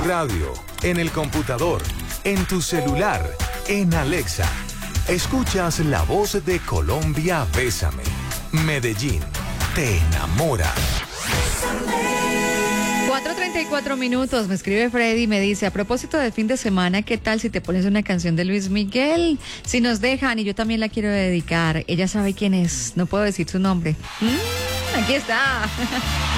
radio, en el computador, en tu celular, en Alexa. Escuchas la voz de Colombia, Bésame. Medellín, te enamora. 4:34, me escribe Freddy y me dice, a propósito del fin de semana, ¿qué tal si te pones una canción de Luis Miguel? Si nos dejan, y yo también la quiero dedicar. Ella sabe quién es, no puedo decir su nombre. Aquí está.